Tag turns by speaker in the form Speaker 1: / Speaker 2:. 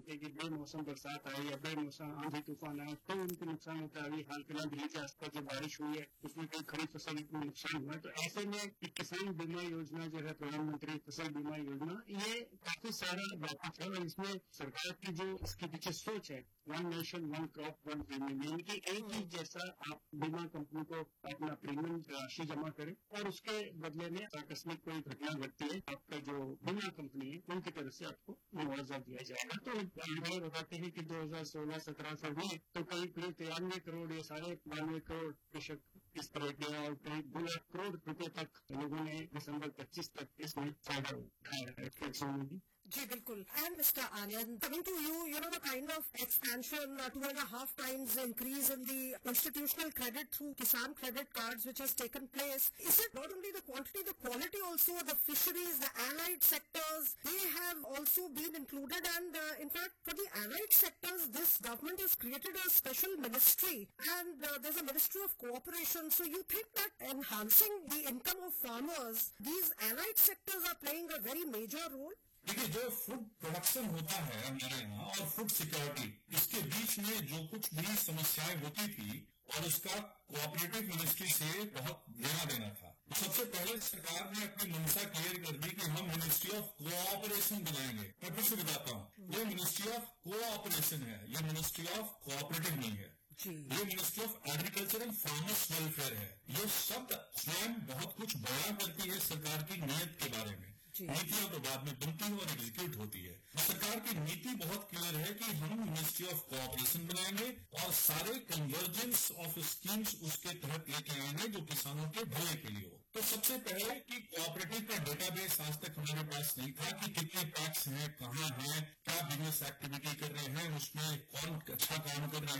Speaker 1: होते हैं कि बेमौसम बरसात आई या बेमौसम आंधी तूफान आया तो उनको नुकसान होता है। अभी हाल फिलहाल दिल्ली के आसपास जो बारिश हुई है उसमें कई खरीफ फसल को नुकसान हुआ है। तो ऐसे में किसान बीमा योजना जो है प्रधानमंत्री फसल बीमा योजना ये काफी सारा व्यापक है और इसमें सरकार की जो इसके पीछे सोच है one nation one crop one premium, यानी कि एक ही जैसा आप बीमा कंपनी को अपना प्रीमियम राशि जमा करें और उसके बदले में आकस्मिक कोई घटना घटती है आपका जो बीमा कंपनी है उनकी तरफ से आपको मुआवजा दिया जाएगा। तो अनुभव बताते हैं कि 2016-17 से हुए तो करीब 93 करोड़ या 92 करोड़ कृषक इस तरह के और करीब 2 लाख करोड़ रुपए तक लोगों ने दिसंबर 25 तक इसमें फायदा उठाया है।
Speaker 2: जी बिल्कुल। And Mr. Anand, coming to you know the kind of expansion, 2.5 times increase in the institutional credit through Kisan credit cards which has taken place. Is it not only the quantity, the quality also, the fisheries, the allied sectors, they have also been included and in fact for the allied sectors, this government has created a special ministry and there's a ministry of cooperation. So you think that enhancing the income of farmers, these allied sectors are playing a very major role?
Speaker 3: देखिए, जो food production होता है हमारे यहाँ और food security, इसके बीच में जो कुछ भी समस्याएं होती थी और उसका कोऑपरेटिव मिनिस्ट्री से बहुत लेना देना था। तो सबसे पहले सरकार ने अपनी मंशा क्लियर कर दी कि हम मिनिस्ट्री ऑफ कोऑपरेशन बनाएंगे। मैं फिर से बताता हूँ, ये मिनिस्ट्री ऑफ कोऑपरेशन है, ये मिनिस्ट्री ऑफ कोऑपरेटिव नहीं है। ये ministry of agriculture and farmers welfare है। ये शब्द स्वयं बहुत कुछ बयां करती है सरकार की नीयत के बारे में। नीतियां तो बाद में बनती है और एग्जीक्यूट होती है। सरकार की नीति बहुत क्लियर है कि हम मिनिस्ट्री ऑफ कोऑपरेशन बनाएंगे और सारे कन्वर्जेंस ऑफ स्कीम्स उसके तहत लेके आएंगे जो किसानों के भले के लिए हो। तो सबसे पहले कि कोऑपरेटिव का डेटाबेस आज तक हमारे पास नहीं था कि कितने पैक्स हैं, कहाँ हैं, क्या बिजनेस एक्टिविटी कर रहे हैं, उसमें कौन अच्छा काम कर रहे हैं।